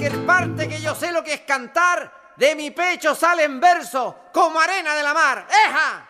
cualquier parte que yo sé lo que es cantar, de mi pecho salen versos como arena de la mar. ¡Eja!